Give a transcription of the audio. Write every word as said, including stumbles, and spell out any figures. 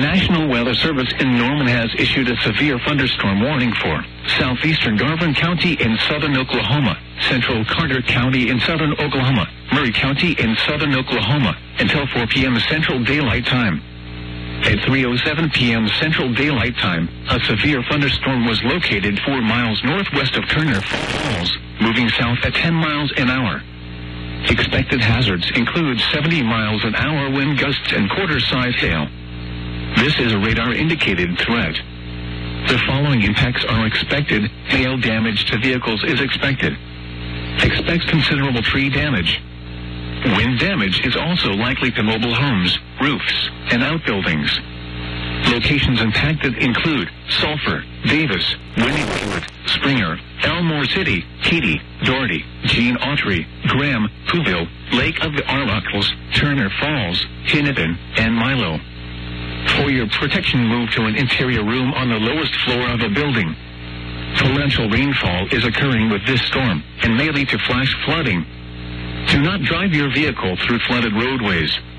National Weather Service in Norman has issued a severe thunderstorm warning for southeastern Garvin County in southern Oklahoma, central Carter County in southern Oklahoma, Murray County in southern Oklahoma, until four p.m. Central Daylight Time. At three oh seven p.m. Central Daylight Time, a severe thunderstorm was located four miles northwest of Turner Falls, moving south at ten miles an hour. Expected hazards include seventy miles an hour wind gusts and quarter-size hail. This is a radar-indicated threat. The following impacts are expected. Hail damage to vehicles is expected. Expect considerable tree damage. Wind damage is also likely to mobile homes, roofs, and outbuildings. Locations impacted include Sulphur, Davis, Winniewood, Springer, Elmore City, Keedy, Doherty, Gene Autry, Graham, Pooville, Lake of the Arbuckles, Turner Falls, Hennepin, and Milo. For your protection, move to an interior room on the lowest floor of a building. Torrential rainfall is occurring with this storm and may lead to flash flooding. Do not drive your vehicle through flooded roadways.